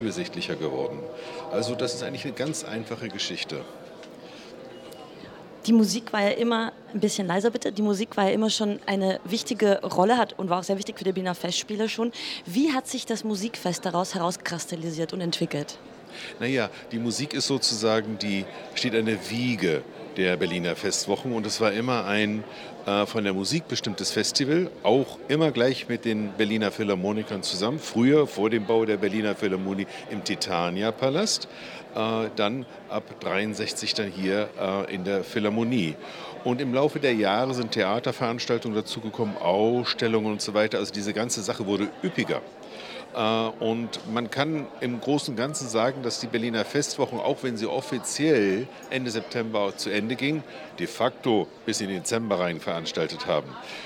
übersichtlicher geworden. Also das ist eigentlich eine ganz einfache Geschichte. Die Musik war ja immer, ein bisschen leiser bitte, die Musik war ja immer schon eine wichtige Rolle hat und war auch sehr wichtig für die Berliner Festspiele schon. Wie hat sich das Musikfest daraus herauskristallisiert und entwickelt? Naja, die Musik ist sozusagen steht an der Wiege der Berliner Festwochen und es war immer ein von der Musik bestimmtes Festival, auch immer gleich mit den Berliner Philharmonikern zusammen. Früher, vor dem Bau der Berliner Philharmonie im Titania-Palast, dann ab 63 dann hier in der Philharmonie. Und im Laufe der Jahre sind Theaterveranstaltungen dazugekommen, Ausstellungen und so weiter. Also diese ganze Sache wurde üppiger. Und man kann im Großen und Ganzen sagen, dass die Berliner Festwochen, auch wenn sie offiziell Ende September zu Ende ging, de facto bis in den Dezember rein veranstaltet haben.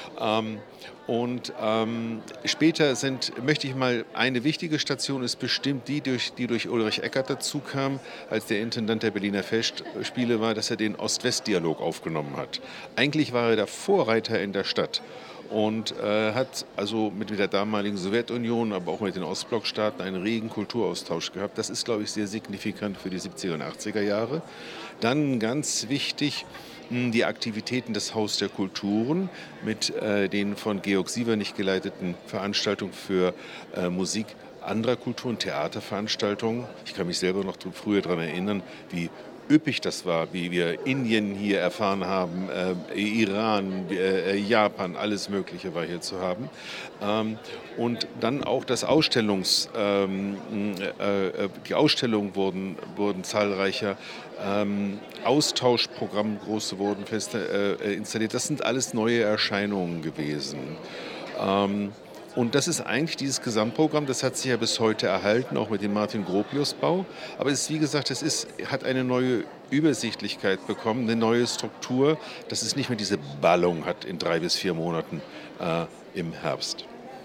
Später möchte ich mal, eine wichtige Station ist bestimmt die durch Ulrich Eckert dazu kam, als der Intendant der Berliner Festspiele war, dass er den Ost-West-Dialog aufgenommen hat. Eigentlich war er der Vorreiter in der Stadt und hat also mit der damaligen Sowjetunion, aber auch mit den Ostblockstaaten einen regen Kulturaustausch gehabt. Das ist, glaube ich, sehr signifikant für die 70er und 80er Jahre. Dann ganz wichtig die Aktivitäten des Haus der Kulturen mit den von Georg Sievernich geleiteten Veranstaltungen für Musik anderer Kulturen, Theaterveranstaltungen. Ich kann mich selber noch früher daran erinnern, wie üppig das war, wie wir Indien hier erfahren haben, Iran, Japan, alles Mögliche war hier zu haben. Und dann auch die Ausstellungen wurden zahlreicher, Austauschprogramme große wurden installiert. Das sind alles neue Erscheinungen gewesen. Und das ist eigentlich dieses Gesamtprogramm, das hat sich ja bis heute erhalten, auch mit dem Martin-Gropius-Bau. Aber es ist, wie gesagt, hat eine neue Übersichtlichkeit bekommen, eine neue Struktur, dass es nicht mehr diese Ballung hat in 3 bis 4 Monaten im Herbst.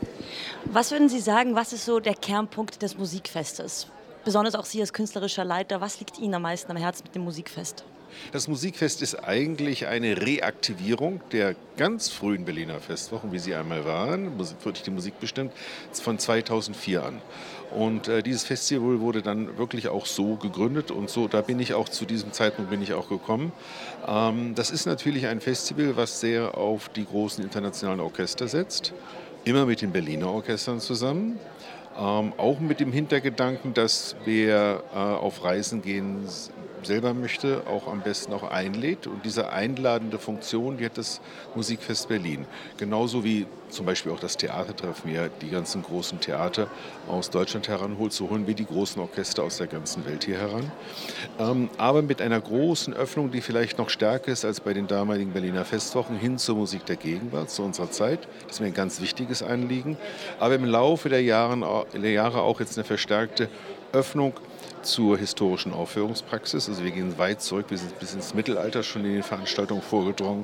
Was würden Sie sagen, was ist so der Kernpunkt des Musikfestes? Besonders auch Sie als künstlerischer Leiter, was liegt Ihnen am meisten am Herzen mit dem Musikfest? Das Musikfest ist eigentlich eine Reaktivierung der ganz frühen Berliner Festwochen, wie sie einmal waren, wirklich die Musik bestimmt, von 2004 an. Und dieses Festival wurde dann wirklich auch so gegründet und so, zu diesem Zeitpunkt bin ich auch gekommen. Das ist natürlich ein Festival, was sehr auf die großen internationalen Orchester setzt, immer mit den Berliner Orchestern zusammen. Auch mit dem Hintergedanken, dass wer auf Reisen gehen selber möchte, auch am besten auch einlädt. Und diese einladende Funktion, die hat das Musikfest Berlin. Genauso wie zum Beispiel auch das Theatertreffen, ja, die ganzen großen Theater aus Deutschland heranholt, so holen wir die großen Orchester aus der ganzen Welt hier heran. Aber mit einer großen Öffnung, die vielleicht noch stärker ist als bei den damaligen Berliner Festwochen, hin zur Musik der Gegenwart, zu unserer Zeit. Das ist mir ein ganz wichtiges Anliegen. Aber im Laufe der Jahre auch jetzt eine verstärkte Öffnung zur historischen Aufführungspraxis. Also wir gehen weit zurück, wir sind bis ins Mittelalter schon in den Veranstaltungen vorgedrungen,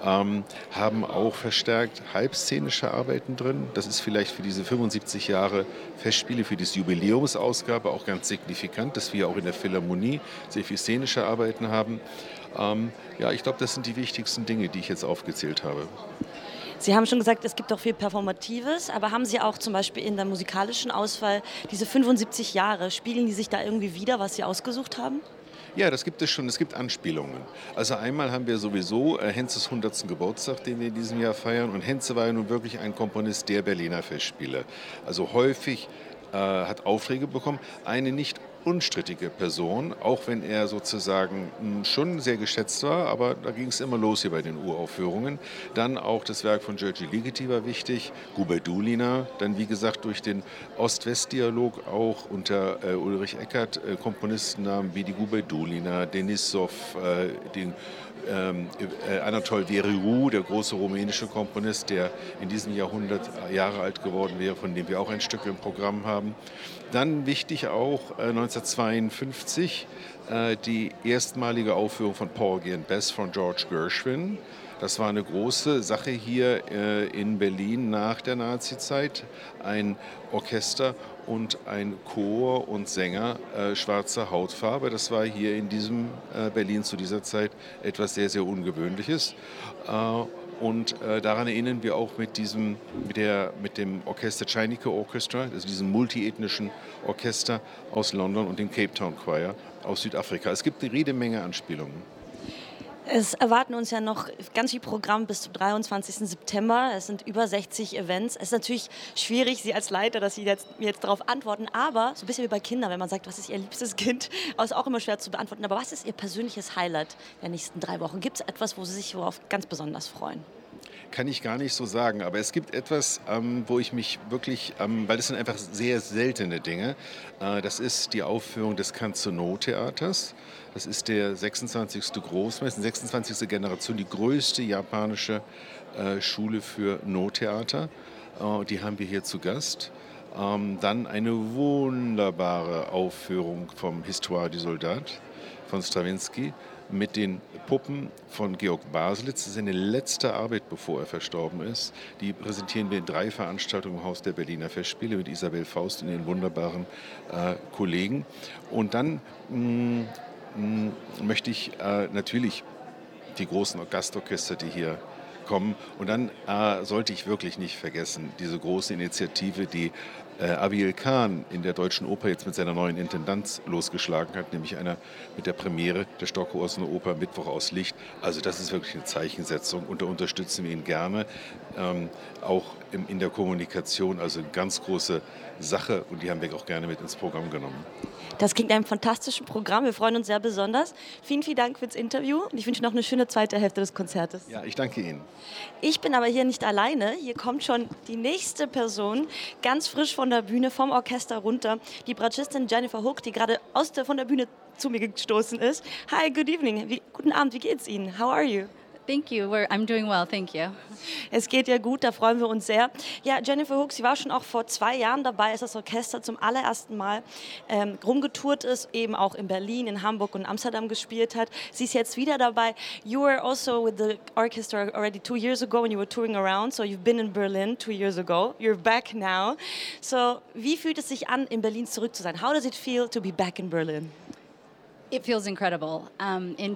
haben auch verstärkt halbszenische Arbeiten drin. Das ist vielleicht für diese 75 Jahre Festspiele, für diese Jubiläumsausgabe auch ganz signifikant, dass wir auch in der Philharmonie sehr viel szenische Arbeiten haben. Ich glaube, das sind die wichtigsten Dinge, die ich jetzt aufgezählt habe. Sie haben schon gesagt, es gibt auch viel Performatives, aber haben Sie auch zum Beispiel in der musikalischen Auswahl diese 75 Jahre, spiegeln die sich da irgendwie wider, was Sie ausgesucht haben? Ja, das gibt es schon. Es gibt Anspielungen. Also einmal haben wir sowieso Henzes 100. Geburtstag, den wir in diesem Jahr feiern. Und Henze war ja nun wirklich ein Komponist der Berliner Festspiele. Also häufig hat Aufträge bekommen. Eine nicht unstrittige Person, auch wenn er sozusagen schon sehr geschätzt war, aber da ging es immer los hier bei den Uraufführungen. Dann auch das Werk von György Ligeti war wichtig, Gubajdulina, dann wie gesagt durch den Ost-West-Dialog auch unter Ulrich Eckert Komponistennamen wie die Gubajdulina, Denisov, Anatol Veriu, der große rumänische Komponist, der in diesem Jahrhundert Jahre alt geworden wäre, von dem wir auch ein Stück im Programm haben. Dann wichtig auch 1952 die erstmalige Aufführung von Porgy and Bess von George Gershwin. Das war eine große Sache hier in Berlin nach der Nazizeit. Ein Orchester und ein Chor und Sänger schwarzer Hautfarbe. Das war hier in diesem Berlin zu dieser Zeit etwas sehr, sehr Ungewöhnliches. Und daran erinnern wir auch mit dem Orchester Chainika Orchestra, also diesem multiethnischen Orchester aus London und dem Cape Town Choir aus Südafrika. Es gibt eine Menge Anspielungen. Es erwarten uns ja noch ganz viel Programm bis zum 23. September. Es sind über 60 Events. Es ist natürlich schwierig, Sie als Leiter, dass Sie mir jetzt darauf antworten. Aber so ein bisschen wie bei Kindern, wenn man sagt, was ist Ihr liebstes Kind, ist auch immer schwer zu beantworten. Aber was ist Ihr persönliches Highlight der nächsten 3 Wochen? Gibt es etwas, wo Sie sich worauf ganz besonders freuen? Kann ich gar nicht so sagen, aber es gibt etwas, wo ich mich wirklich, weil das sind einfach sehr seltene Dinge, das ist die Aufführung des Kanzono-Theaters. Das ist der 26. Großmeister, 26. Generation, die größte japanische Schule für No-Theater. Die haben wir hier zu Gast. Dann eine wunderbare Aufführung vom Histoire du Soldat von Stravinsky mit den Puppen von Georg Baselitz. Das ist seine letzte Arbeit, bevor er verstorben ist. Die präsentieren wir in 3 Veranstaltungen im Haus der Berliner Festspiele mit Isabel Faust und ihren wunderbaren Kollegen. Und dann möchte ich natürlich die großen Gastorchester, die hier kommen. Und dann sollte ich wirklich nicht vergessen, diese große Initiative, die Abiel Khan in der Deutschen Oper jetzt mit seiner neuen Intendanz losgeschlagen hat, nämlich mit der Premiere der Stockhausener Oper Mittwoch aus Licht. Also das ist wirklich eine Zeichensetzung und da unterstützen wir ihn gerne, auch in der Kommunikation, also eine ganz große Sache und die haben wir auch gerne mit ins Programm genommen. Das klingt einem fantastischen Programm. Wir freuen uns sehr besonders. Vielen, vielen Dank fürs Interview und ich wünsche noch eine schöne zweite Hälfte des Konzertes. Ja, ich danke Ihnen. Ich bin aber hier nicht alleine. Hier kommt schon die nächste Person, ganz frisch von der Bühne, vom Orchester runter. Die Bratschistin Jennifer Hook, die gerade von der Bühne zu mir gestoßen ist. Hi, good evening. Guten Abend, wie geht's Ihnen? How are you? Thank you. I'm doing well, thank you. Es geht ja gut, da freuen wir uns sehr. Ja, Jennifer Hook, sie war schon auch vor 2 Jahren dabei, als das Orchester zum allerersten Mal rumgetourt ist, eben auch in Berlin, in Hamburg und Amsterdam gespielt hat. Sie ist jetzt wieder dabei. You were also with the orchestra already 2 years ago when you were touring around, so you've been in Berlin 2 years ago. You're back now. So, wie fühlt es sich an, in Berlin zurück zu sein? How does it feel to be back in Berlin? It feels incredible. In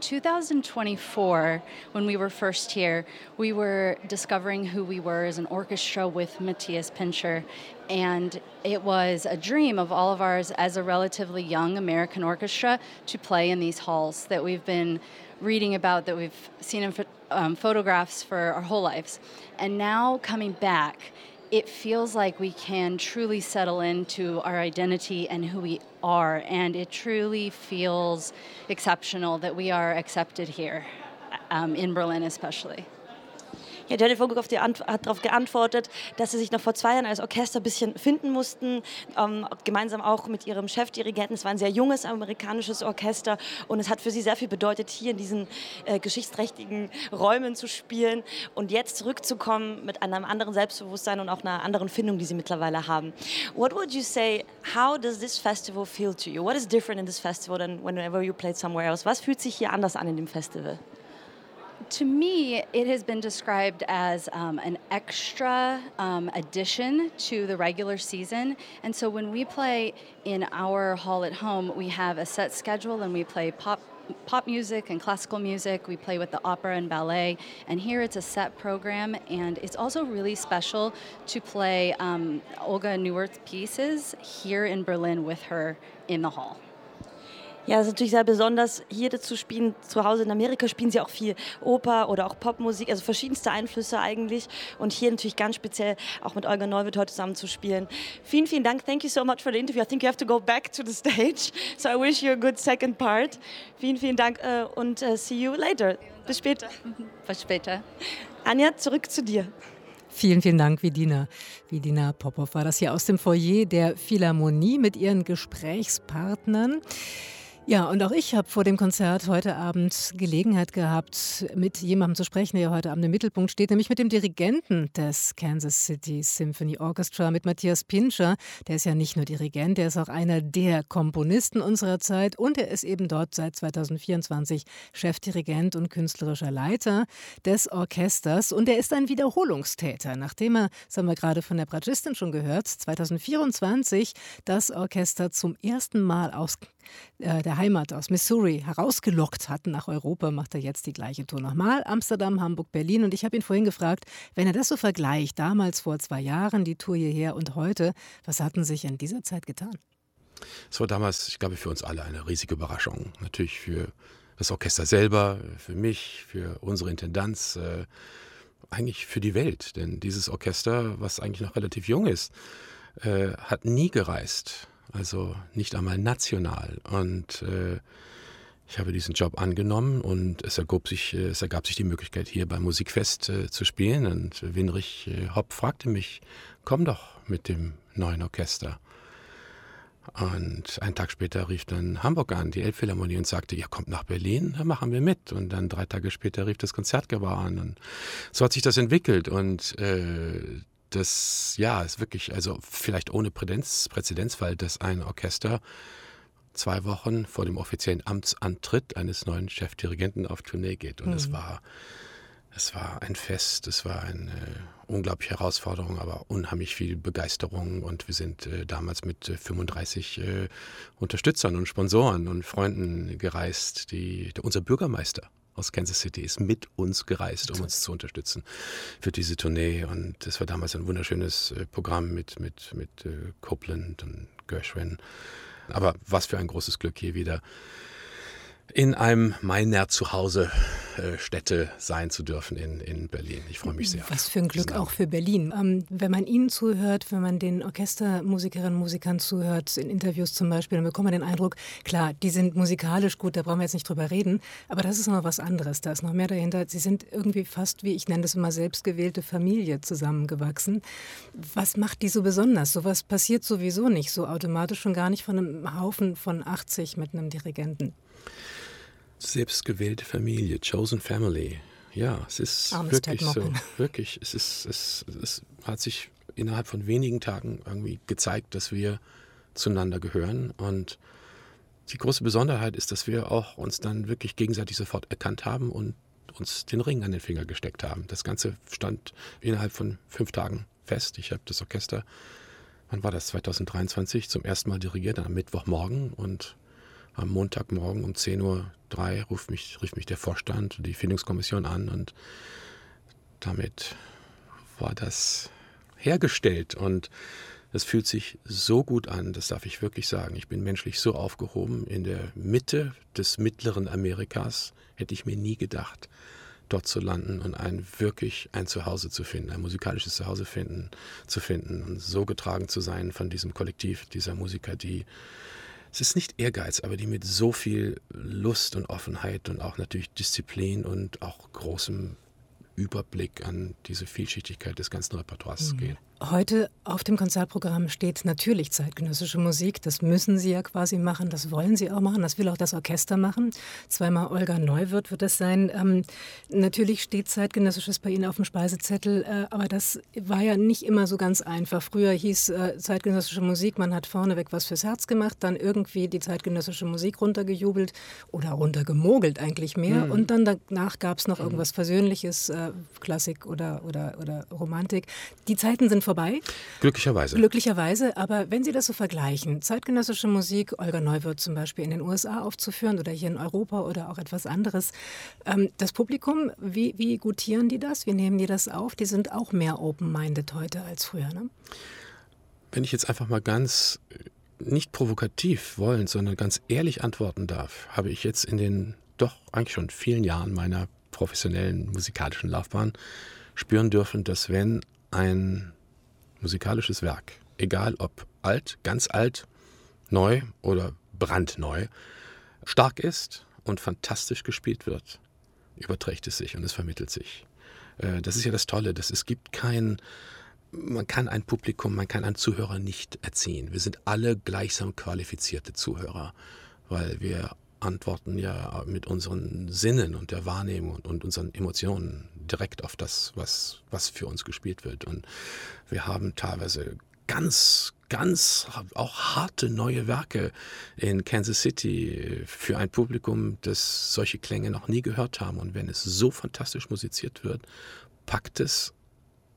2024, when we were first here, we were discovering who we were as an orchestra with Matthias Pincher. And it was a dream of all of ours as a relatively young American orchestra to play in these halls that we've been reading about, that we've seen in photographs for our whole lives. And now coming back, it feels like we can truly settle into our identity and who we are, and it truly feels exceptional that we are accepted here, in Berlin especially. Ja, Jennifer Hook hat darauf geantwortet, dass sie sich noch vor 2 Jahren als Orchester ein bisschen finden mussten, gemeinsam auch mit ihrem Chefdirigenten. Es war ein sehr junges amerikanisches Orchester und es hat für sie sehr viel bedeutet, hier in diesen geschichtsträchtigen Räumen zu spielen und jetzt zurückzukommen mit einem anderen Selbstbewusstsein und auch einer anderen Findung, die sie mittlerweile haben. What would you say, how does this festival feel to you? What is different in this festival than whenever you played somewhere else? Was fühlt sich hier anders an in dem Festival? To me, it has been described as an extra addition to the regular season. And so when we play in our hall at home, we have a set schedule and we play pop music and classical music. We play with the opera and ballet. And here it's a set program. And it's also really special to play Olga Neuwirth's pieces here in Berlin with her in the hall. Ja, das ist natürlich sehr besonders, hier zu spielen. Zu Hause in Amerika spielen sie auch viel Oper oder auch Popmusik, also verschiedenste Einflüsse eigentlich. Und hier natürlich ganz speziell auch mit Olga Neuwirth heute zusammen zu spielen. Vielen, vielen Dank. Thank you so much for the interview. I think you have to go back to the stage. So I wish you a good second part. Vielen, vielen Dank und see you later. Bis später. Bis später. Anja, zurück zu dir. Vielen, vielen Dank, Vidina. Vidina Popov war das hier aus dem Foyer der Philharmonie mit ihren Gesprächspartnern. Ja, und auch ich habe vor dem Konzert heute Abend Gelegenheit gehabt, mit jemandem zu sprechen, der heute Abend im Mittelpunkt steht, nämlich mit dem Dirigenten des Kansas City Symphony Orchestra, mit Matthias Pincher. Der ist ja nicht nur Dirigent, der ist auch einer der Komponisten unserer Zeit und er ist eben dort seit 2024 Chefdirigent und künstlerischer Leiter des Orchesters. Und er ist ein Wiederholungstäter, nachdem er, das haben wir gerade von der Bratschistin schon gehört, 2024 das Orchester zum ersten Mal der Heimat aus Missouri herausgelockt hatten nach Europa, macht er jetzt die gleiche Tour nochmal. Amsterdam, Hamburg, Berlin. Und ich habe ihn vorhin gefragt, wenn er das so vergleicht, damals vor 2 Jahren, die Tour hierher und heute, was hatten sich in dieser Zeit getan? Es war damals, ich glaube, für uns alle eine riesige Überraschung. Natürlich für das Orchester selber, für mich, für unsere Intendanz, eigentlich für die Welt. Denn dieses Orchester, was eigentlich noch relativ jung ist, hat nie gereist. Also nicht einmal national. Und ich habe diesen Job angenommen und es ergab sich die Möglichkeit, hier beim Musikfest zu spielen. Und Winrich Hopp fragte mich, komm doch mit dem neuen Orchester. Und einen Tag später rief dann Hamburg an, die Elbphilharmonie, und sagte, ihr kommt nach Berlin, dann machen wir mit. Und dann 3 Tage später rief das Konzertgebouw an. Und so hat sich das entwickelt. Und das, ja, ist wirklich, also vielleicht ohne Präzedenzfall, dass ein Orchester 2 Wochen vor dem offiziellen Amtsantritt eines neuen Chefdirigenten auf Tournee geht. Und es war ein Fest, es war eine unglaubliche Herausforderung, aber unheimlich viel Begeisterung. Und wir sind damals mit 35 Unterstützern und Sponsoren und Freunden gereist. Unser Bürgermeister aus Kansas City ist mit uns gereist, um uns zu unterstützen für diese Tournee. Und das war damals ein wunderschönes Programm mit Copeland und Gershwin. Aber was für ein großes Glück, hier wieder in einem meiner Zuhause-Stätte sein zu dürfen in Berlin. Ich freue mich sehr. Was für ein Glück auch für Berlin. Wenn man Ihnen zuhört, wenn man den Orchestermusikerinnen und Musikern zuhört, in Interviews zum Beispiel, dann bekommt man den Eindruck, klar, die sind musikalisch gut, da brauchen wir jetzt nicht drüber reden, aber das ist noch was anderes, da ist noch mehr dahinter. Sie sind irgendwie fast, wie ich nenne das immer, selbstgewählte Familie zusammengewachsen. Was macht die so besonders? Sowas passiert sowieso nicht so automatisch, schon gar nicht von einem Haufen von 80 mit einem Dirigenten. Selbstgewählte Familie, chosen family. Ja, es ist wirklich so. Wirklich, es hat sich innerhalb von wenigen Tagen irgendwie gezeigt, dass wir zueinander gehören. Und die große Besonderheit ist, dass wir auch uns dann wirklich gegenseitig sofort erkannt haben und uns den Ring an den Finger gesteckt haben. Das Ganze stand innerhalb von 5 Tagen fest. Ich habe das Orchester, wann war das, 2023, zum ersten Mal dirigiert, am Mittwochmorgen, und am Montagmorgen um 10:03 Uhr rief mich der Vorstand, die Findungskommission an, und damit war das hergestellt. Und es fühlt sich so gut an, das darf ich wirklich sagen. Ich bin menschlich so aufgehoben. In der Mitte des mittleren Amerikas hätte ich mir nie gedacht, dort zu landen und ein Zuhause zu finden, ein musikalisches Zuhause zu finden und so getragen zu sein von diesem Kollektiv dieser Musiker, es ist nicht Ehrgeiz, aber die mit so viel Lust und Offenheit und auch natürlich Disziplin und auch großem Überblick an diese Vielschichtigkeit des ganzen Repertoires gehen. Heute auf dem Konzertprogramm steht natürlich zeitgenössische Musik. Das müssen Sie ja quasi machen, das wollen Sie auch machen, das will auch das Orchester machen. 2-mal Olga Neuwirth wird es sein. Natürlich steht Zeitgenössisches bei Ihnen auf dem Speisezettel, aber das war ja nicht immer so ganz einfach. Früher hieß zeitgenössische Musik, man hat vorneweg was fürs Herz gemacht, dann irgendwie die zeitgenössische Musik runtergejubelt oder runtergemogelt eigentlich mehr. Und dann danach gab es noch irgendwas Versöhnliches, Klassik oder Romantik. Die Zeiten sind vorbei. Glücklicherweise, aber wenn Sie das so vergleichen, zeitgenössische Musik, Olga Neuwirth zum Beispiel in den USA aufzuführen oder hier in Europa oder auch etwas anderes, das Publikum, wie gutieren die das? Wie nehmen die das auf? Die sind auch mehr open-minded heute als früher, ne? Wenn ich jetzt einfach mal ganz nicht provokativ wollen, sondern ganz ehrlich antworten darf, habe ich jetzt in den doch eigentlich schon vielen Jahren meiner professionellen musikalischen Laufbahn spüren dürfen, dass wenn ein musikalisches Werk, egal ob alt, ganz alt, neu oder brandneu, stark ist und fantastisch gespielt wird, überträgt es sich und es vermittelt sich. Das ist ja das Tolle, man kann ein Publikum, man kann einen Zuhörer nicht erziehen. Wir sind alle gleichsam qualifizierte Zuhörer, weil wir antworten ja mit unseren Sinnen und der Wahrnehmung und unseren Emotionen direkt auf das, was für uns gespielt wird. Und wir haben teilweise ganz auch harte neue Werke in Kansas City für ein Publikum, das solche Klänge noch nie gehört haben. Und wenn es so fantastisch musiziert wird, packt es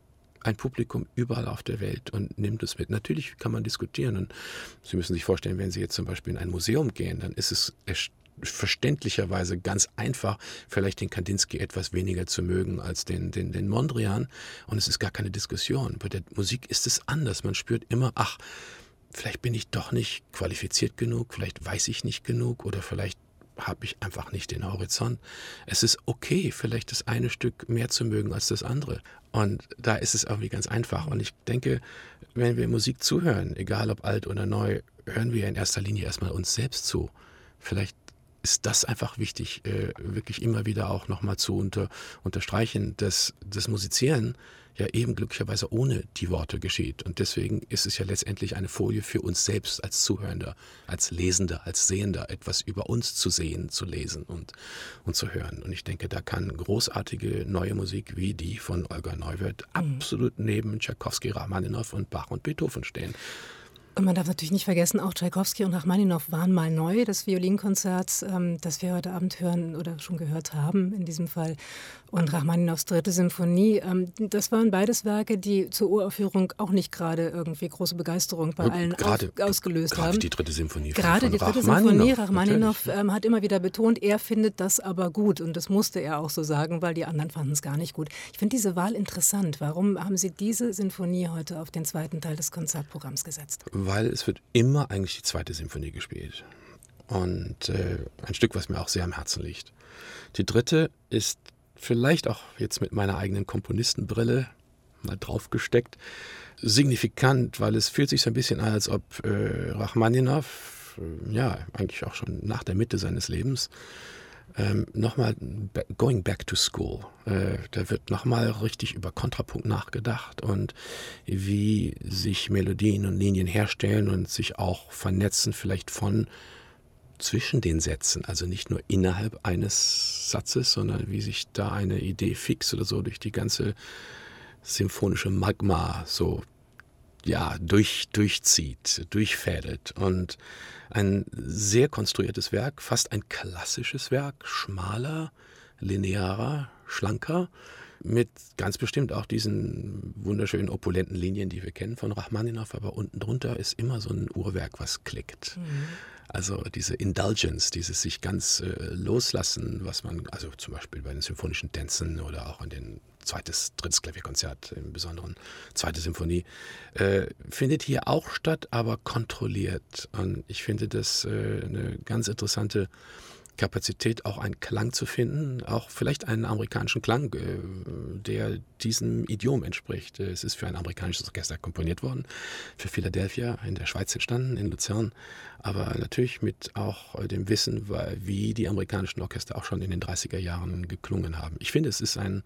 ein Publikum überall auf der Welt und nimmt es mit. Natürlich kann man diskutieren und Sie müssen sich vorstellen, wenn Sie jetzt zum Beispiel in ein Museum gehen, dann ist es verständlicherweise ganz einfach, vielleicht den Kandinsky etwas weniger zu mögen als den Mondrian, und es ist gar keine Diskussion. Bei der Musik ist es anders. Man spürt immer, ach, vielleicht bin ich doch nicht qualifiziert genug, vielleicht weiß ich nicht genug oder vielleicht habe ich einfach nicht den Horizont. Es ist okay, vielleicht das eine Stück mehr zu mögen als das andere. Und da ist es irgendwie ganz einfach. Und ich denke, wenn wir Musik zuhören, egal ob alt oder neu, hören wir in erster Linie erstmal uns selbst zu. Vielleicht ist das einfach wichtig, wirklich immer wieder auch nochmal zu unterstreichen, dass das Musizieren ja eben glücklicherweise ohne die Worte geschieht. Und deswegen ist es ja letztendlich eine Folie für uns selbst als Zuhörender, als Lesender, als Sehender, etwas über uns zu sehen, zu lesen und zu hören. Und ich denke, da kann großartige neue Musik wie die von Olga Neuwirth absolut neben Tschaikowski, Rachmaninow und Bach und Beethoven stehen. Und man darf natürlich nicht vergessen, auch Tschaikowski und Rachmaninow waren mal neu. Das Violinkonzert, das wir heute Abend hören oder schon gehört haben in diesem Fall. Und Rachmaninows 3. Symphonie, das waren beides Werke, die zur Uraufführung auch nicht gerade irgendwie große Begeisterung bei allen ausgelöst haben. Gerade die 3. Symphonie Gerade die 3. Symphonie. Rachmaninow hat immer wieder betont, er findet das aber gut. Und das musste er auch so sagen, weil die anderen fanden es gar nicht gut. Ich finde diese Wahl interessant. Warum haben Sie diese Sinfonie heute auf den zweiten Teil des Konzertprogramms gesetzt? Weil es wird immer eigentlich die 2. Symphonie gespielt. Und ein Stück, was mir auch sehr am Herzen liegt. Die 3. ist vielleicht auch jetzt mit meiner eigenen Komponistenbrille mal draufgesteckt, signifikant, weil es fühlt sich so ein bisschen an, als ob Rachmaninow, eigentlich auch schon nach der Mitte seines Lebens, nochmal going back to school. Da wird nochmal richtig über Kontrapunkt nachgedacht und wie sich Melodien und Linien herstellen und sich auch vernetzen, vielleicht zwischen den Sätzen, also nicht nur innerhalb eines Satzes, sondern wie sich da eine Idee fix oder so durch die ganze symphonische Magma so durchzieht, durchfädelt. Und ein sehr konstruiertes Werk, fast ein klassisches Werk, schmaler, linearer, schlanker, mit ganz bestimmt auch diesen wunderschönen, opulenten Linien, die wir kennen von Rachmaninow, aber unten drunter ist immer so ein Uhrwerk, was klickt. Also diese Indulgence, dieses sich ganz loslassen, was man, also zum Beispiel bei den symphonischen Tänzen oder auch in den drittes Klavierkonzert, im Besonderen 2. Symphonie, findet hier auch statt, aber kontrolliert. Und ich finde das eine ganz interessante Kapazität, auch einen Klang zu finden, auch vielleicht einen amerikanischen Klang, der diesem Idiom entspricht. Es ist für ein amerikanisches Orchester komponiert worden, für Philadelphia in der Schweiz entstanden, in Luzern, aber natürlich mit auch dem Wissen, wie die amerikanischen Orchester auch schon in den 30er Jahren geklungen haben. Ich finde, es ist ein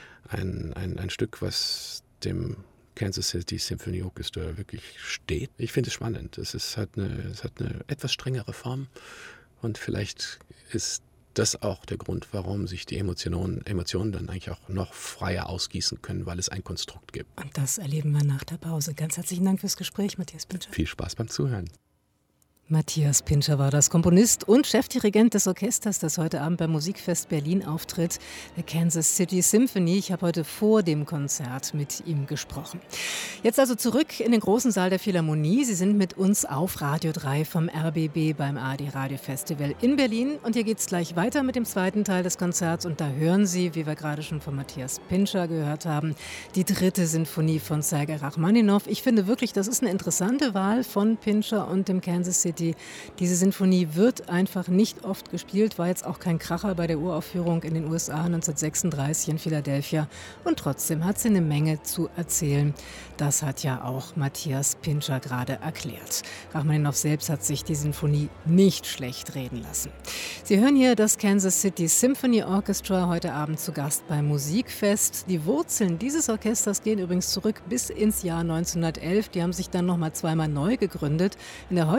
Stück, was dem Kansas City Symphony Orchestra wirklich steht. Ich finde es spannend. Es hat eine etwas strengere Form. Und vielleicht ist das auch der Grund, warum sich die Emotionen dann eigentlich auch noch freier ausgießen können, weil es ein Konstrukt gibt. Und das erleben wir nach der Pause. Ganz herzlichen Dank fürs Gespräch, Matthias Pintscher. Viel Spaß beim Zuhören. Matthias Pintscher war das, Komponist und Chefdirigent des Orchesters, das heute Abend beim Musikfest Berlin auftritt, der Kansas City Symphony. Ich habe heute vor dem Konzert mit ihm gesprochen. Jetzt also zurück in den großen Saal der Philharmonie. Sie sind mit uns auf Radio 3 vom RBB beim ARD Radio Festival in Berlin. Und hier geht es gleich weiter mit dem zweiten Teil des Konzerts. Und da hören Sie, wie wir gerade schon von Matthias Pintscher gehört haben, die 3. Sinfonie von Sergei Rachmaninow. Ich finde wirklich, das ist eine interessante Wahl von Pintscher und dem Kansas City. Diese Sinfonie wird einfach nicht oft gespielt, war jetzt auch kein Kracher bei der Uraufführung in den USA 1936 in Philadelphia. Und trotzdem hat sie eine Menge zu erzählen. Das hat ja auch Matthias Pintscher gerade erklärt. Rachmaninow selbst hat sich die Sinfonie nicht schlecht reden lassen. Sie hören hier das Kansas City Symphony Orchestra, heute Abend zu Gast beim Musikfest. Die Wurzeln dieses Orchesters gehen übrigens zurück bis ins Jahr 1911. Die haben sich dann noch mal zweimal neu gegründet. In der heutigen Form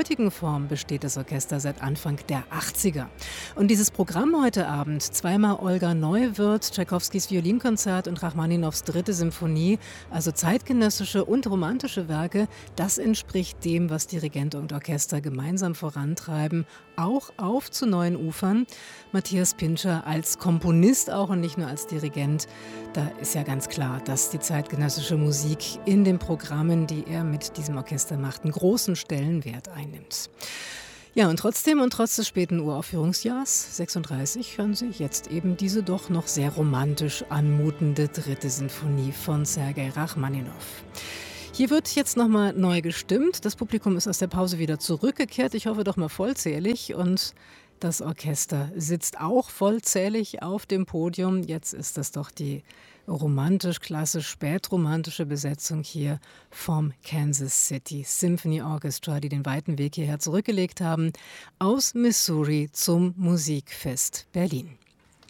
Form besteht das Orchester seit Anfang der 80er. Und dieses Programm heute Abend, zweimal Olga Neuwirth, Tschaikowskis Violinkonzert und Rachmaninows 3. Symphonie, also zeitgenössische und romantische Werke, das entspricht dem, was Dirigent und Orchester gemeinsam vorantreiben, auch auf zu neuen Ufern. Matthias Pintscher als Komponist auch und nicht nur als Dirigent, da ist ja ganz klar, dass die zeitgenössische Musik in den Programmen, die er mit diesem Orchester macht, einen großen Stellenwert einnimmt. Ja, und trotz des späten Uraufführungsjahrs 36 hören Sie jetzt eben diese doch noch sehr romantisch anmutende 3. Sinfonie von Sergei Rachmaninow. Hier wird jetzt nochmal neu gestimmt. Das Publikum ist aus der Pause wieder zurückgekehrt. Ich hoffe doch mal vollzählig. Und das Orchester sitzt auch vollzählig auf dem Podium. Jetzt ist das doch die romantisch-klassisch spätromantische Besetzung hier vom Kansas City Symphony Orchestra, die den weiten Weg hierher zurückgelegt haben, aus Missouri zum Musikfest Berlin.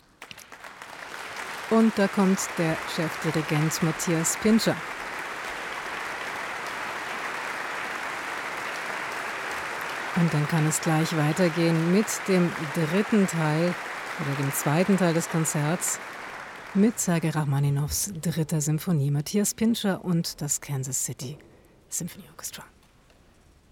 Und da kommt der Chefdirigent Matthias Pintscher. Und dann kann es gleich weitergehen mit dem 3. Teil oder dem 2. Teil des Konzerts mit Sergei Rachmaninows 3. Symphonie. Matthias Pintscher und das Kansas City Symphony Orchestra.